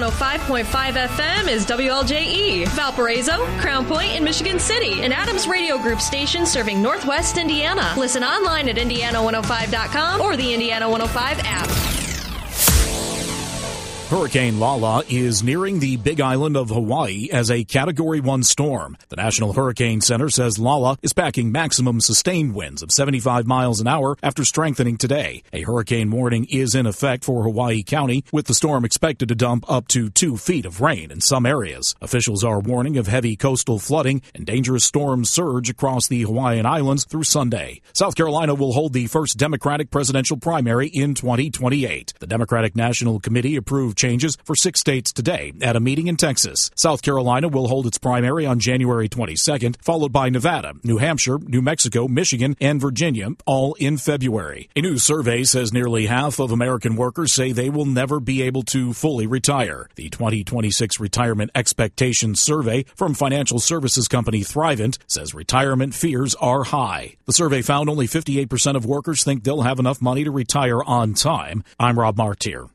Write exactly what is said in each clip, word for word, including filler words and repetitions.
oh five point five F M is W L J E, Valparaiso, Crown Point, and Michigan City, an Adams Radio Group station serving Northwest Indiana. Listen online at indiana one oh five dot com or the Indiana one oh five app. Hurricane Lala is nearing the Big Island of Hawaii as a Category one storm. The National Hurricane Center says Lala is packing maximum sustained winds of seventy-five miles an hour after strengthening today. A hurricane warning is in effect for Hawaii County, with the storm expected to dump up to two feet of rain in some areas. Officials are warning of heavy coastal flooding and dangerous storm surge across the Hawaiian Islands through Sunday. South Carolina will hold the first Democratic presidential primary in twenty twenty-eight. The Democratic National Committee approved changes for six states today at a meeting in Texas. South Carolina will hold its primary on January twenty-second, followed by Nevada, New Hampshire, New Mexico, Michigan, and Virginia, all in February. A new survey says nearly half of American workers say they will never be able to fully retire. The twenty twenty-six Retirement Expectations Survey from financial services company Thrivent says retirement fears are high. The survey found only fifty-eight percent of workers think they'll have enough money to retire on time. I'm Rob Martier.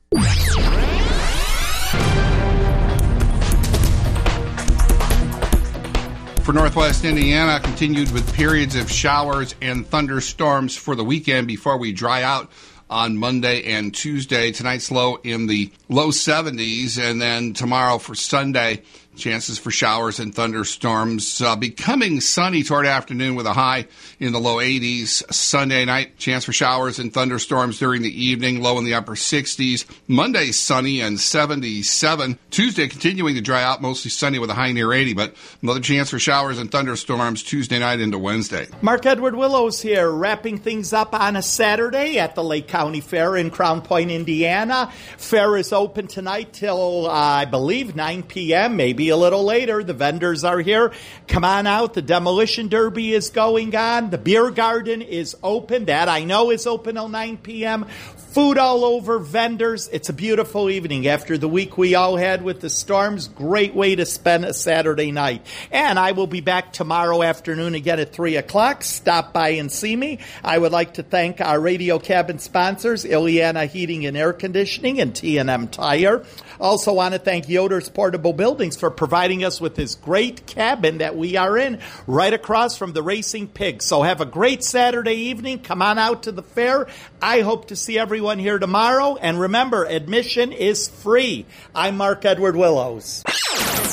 For Northwest Indiana, continued with periods of showers and thunderstorms for the weekend before we dry out on Monday and Tuesday. Tonight's low in the low seventies, and then tomorrow for Sunday, chances for showers and thunderstorms. Uh, becoming sunny toward afternoon with a high in the low eighties. Sunday night, chance for showers and thunderstorms during the evening, low in the upper sixties. Monday, sunny and seventy-seven. Tuesday, continuing to dry out, mostly sunny with a high near eighty, but another chance for showers and thunderstorms Tuesday night into Wednesday. Mark Edward Willows here, wrapping things up on a Saturday at the Lake County Fair in Crown Point, Indiana. Fair is open tonight till, uh, I believe, nine p.m., maybe a little later. The vendors are here. Come on out. The Demolition Derby is going on. The beer garden is open. That I know is open till nine p.m. Food all over, vendors. It's a beautiful evening after the week we all had with the storms. Great way to spend a Saturday night. And I will be back tomorrow afternoon again at three o'clock. Stop by and see me. I would like to thank our radio cabin sponsors, Ileana Heating and Air Conditioning and T and M Tire. Also want to thank Yoder's Portable Buildings for providing us with this great cabin that we are in right across from the Racing Pig. So have a great Saturday evening. Come on out to the fair. I hope to see everyone here tomorrow. And remember, admission is free. I'm Mark Edward Willows.